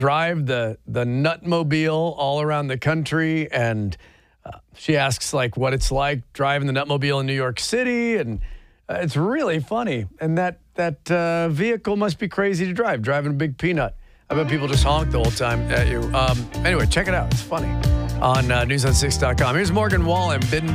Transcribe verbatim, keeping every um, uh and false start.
drive the the Nutmobile all around the country, and uh, she asks like what it's like driving the Nutmobile in New York City, and uh, it's really funny. And that that uh, vehicle must be crazy to drive, driving a big peanut. I bet people just honk the whole time at you. Um, anyway, check it out. It's funny on uh, news on six dot com. Here's Morgan Wallen. Been